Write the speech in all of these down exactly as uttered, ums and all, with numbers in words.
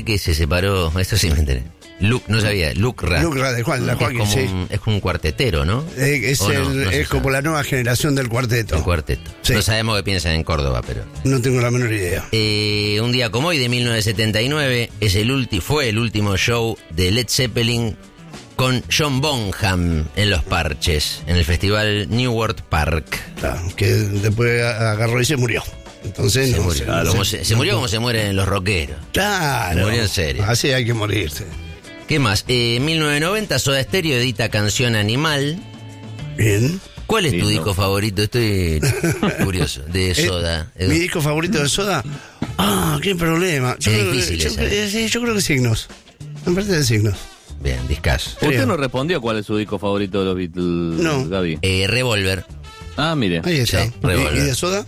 que se separó, esto sí me enteré. Luke, no sabía, Luke Ra. Luke Ra, de Juan, la es, Joaquín, como sí. un, es como un cuartetero, ¿no? Eh, es ¿O no? el, No se es como sabe. la nueva generación del cuarteto. El cuarteto. Sí. No sabemos qué piensan en Córdoba, pero... No tengo la menor idea. Eh, un día como hoy, de mil novecientos setenta y nueve, es el ulti- fue el último show de Led Zeppelin con John Bonham en Los Parches, en el festival Newark Park. Claro, que después agarró y se murió. Entonces Se no, murió, se, Claro, no como se- se, se murió como se mueren los rockeros. Claro. Se murió en serio. Así hay que morirse. ¿Qué más? Eh, en mil novecientos noventa, Soda Stereo edita Canción Animal. Bien. ¿Cuál es tu Lindo. disco favorito? Estoy curioso. De Soda. Eh, ¿Mi disco favorito de Soda? Ah, qué problema. Yo, Es creo, difícil yo, esa. eh, sí, yo creo que Signos. Me parece de Signos. Bien, discazo. Usted Creo. no respondió cuál es su disco favorito de los Beatles, No. Gaby. Eh, Revolver. Ah, mire. Ahí está. Sí, ¿Y, Revolver. y de Soda?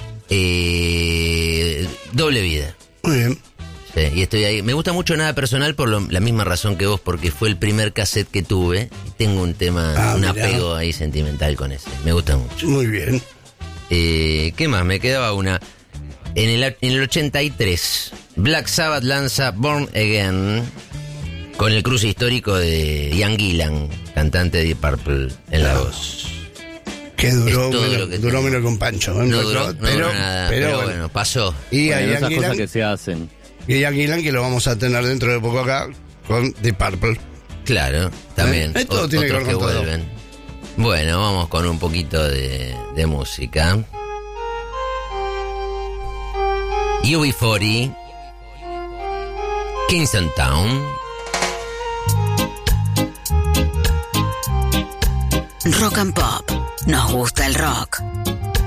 Eh, doble vida. Muy bien. Sí, y estoy ahí. Me gusta mucho Nada Personal por lo- la misma razón que vos, porque fue el primer cassette que tuve. Y tengo un tema, Ah, un mirá. apego ahí sentimental con ese. Me gusta mucho. Muy bien. Eh, ¿Qué más? Me quedaba una. En el, en el ochenta y tres, Black Sabbath lanza Born Again con el cruce histórico de Ian Gillan, cantante de Deep Purple, en la voz. Que duró, Es todo menos, lo que duró tengo. menos con Pancho. ¿eh? No Pero- duró, no pero, duró nada, pero pero, bueno. bueno, pasó. Y a Bueno, Ian esas cosas Gillan, que se hacen. y a Ian Gillan, que lo vamos a tener dentro de poco acá con The Purple. Claro, también. Eh, todo Ot- tiene que otros ver que con todo. vuelven. Bueno, vamos con un poquito de, de música. U B cuarenta, Kingston Town. Rock and Pop. Nos gusta el rock.